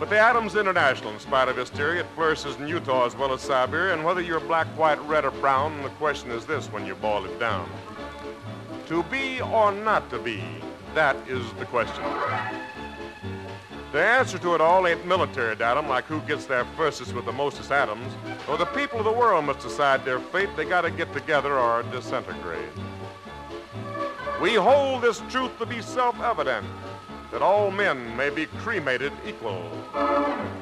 But the Adams International, in spite of hysteria, it flourishes in Utah as well as Siberia, and whether you're black, white, red, or brown, the question is this when you boil it down. To be or not to be, that is the question. The answer to it all ain't military datum, like who gets there firstest with the mostest atoms. So the people of the world must decide their fate. They got to get together or disintegrate. We hold this truth to be self-evident, that all men may be cremated equal.